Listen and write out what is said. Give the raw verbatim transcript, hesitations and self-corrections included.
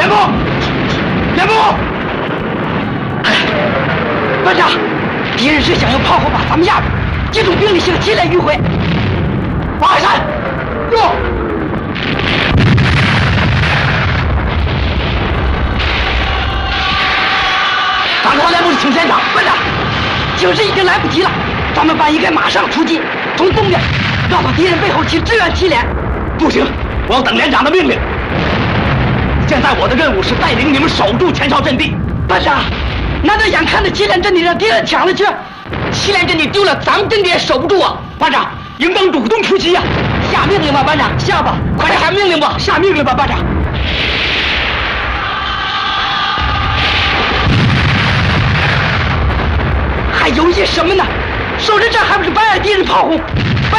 连部，连部！哎，班长，敌人是想用炮火把咱们压住，集中兵力向西来迂回。王海山，用！咱国连部请先生，班长，形势已经来不及了，咱们班应该马上出击，从东边绕到敌人背后去支援祁连。不行，我要等连长的命令。现在我的任务是带领你们守住前哨阵地。班长，难得眼看着祁连阵地让敌人抢了去，祁连阵地丢了，咱们阵地也守不住啊！班长，应当主动出击呀！下命令吧，班长，下吧，快下命令吧，下命令吧，班长。还犹豫什么呢？守着这还不是白挨敌人炮轰？